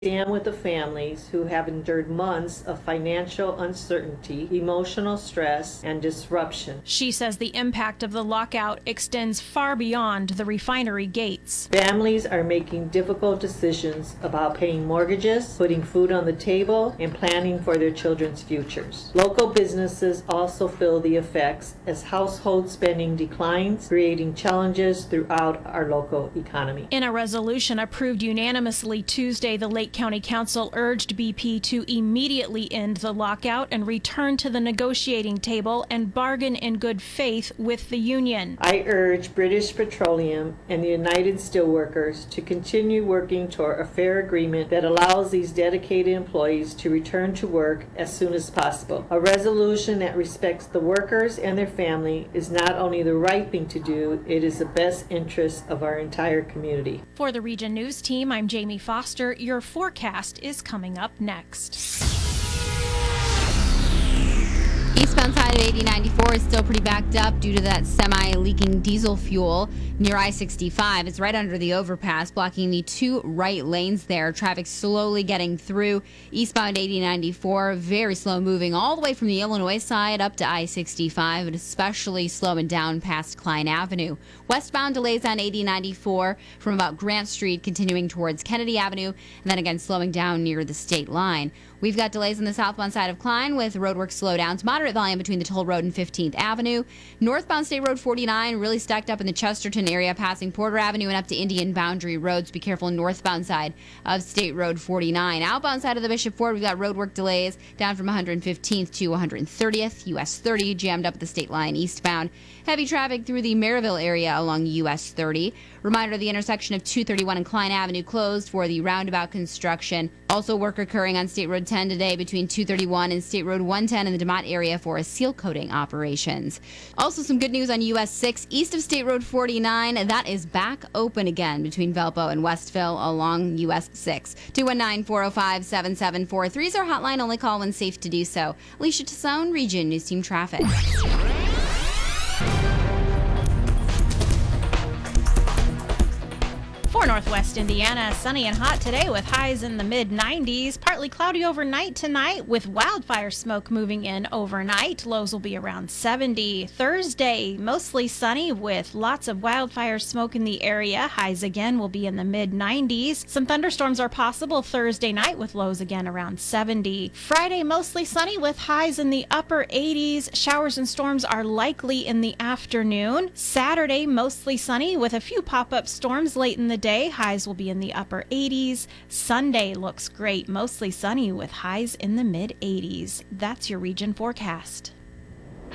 Stand with the families who have endured months of financial uncertainty, emotional stress, and disruption. She says the impact of the lockout extends far beyond the refinery gates. Families are making difficult decisions about paying mortgages, putting food on the table, and planning for their children's futures. Local businesses also feel the effects as household spending declines, creating challenges throughout our local economy. In a resolution approved unanimously Tuesday, the Lake County Council urged BP to immediately end the lockout and return to the negotiating table and bargain in good faith with the union. I urge British Petroleum and the United Steelworkers to continue working toward a fair agreement that allows these dedicated employees to return to work as soon as possible. A resolution that respects the workers and their family is not only the right thing to do, it is the best interest of our entire community. For the Region News Team, I'm Jamie Foster. Your forecast is coming up next. Eastbound side of 8094 is still pretty backed up due to that semi-leaking diesel fuel near I-65. It's right under the overpass, blocking the two right lanes there. Traffic slowly getting through. Eastbound 8094, very slow moving all the way from the Illinois side up to I-65, and especially slowing down past Klein Avenue. Westbound delays on 8094 from about Grant Street continuing towards Kennedy Avenue, and then again slowing down near the state line. We've got delays on the southbound side of Klein with roadwork slowdowns, moderate volume between the Toll Road and 15th Avenue. Northbound State Road 49 really stacked up in the Chesterton area, passing Porter Avenue and up to Indian Boundary Roads. Be careful northbound side of State Road 49. Outbound side of the Bishop Ford, we've got roadwork delays down from 115th to 130th. US 30 jammed up at the state line eastbound. Heavy traffic through the Maryville area along US 30. Reminder, the intersection of 231 and Klein Avenue closed for the roundabout construction. Also work occurring on State Road 10 today between 231 and State Road 110 in the DeMott area for seal coating operations. Also some good news on US 6 east of State Road 49. That is back open again between Valpo and Westville along US 6. 219-405-7743 is our hotline. Only call when safe to do so. Alicia Tassone, Region News Team Traffic. For Northwest Indiana, sunny and hot today with highs in the mid-90s. Partly cloudy overnight tonight with wildfire smoke moving in overnight. Lows will be around 70. Thursday, mostly sunny with lots of wildfire smoke in the area. Highs again will be in the mid-90s. Some thunderstorms are possible Thursday night with lows again around 70. Friday, mostly sunny with highs in the upper 80s. Showers and storms are likely in the afternoon. Saturday, mostly sunny with a few pop-up storms late in the day. Highs will be in the upper 80s. Sunday looks great, mostly sunny with highs in the mid 80s. That's your region forecast.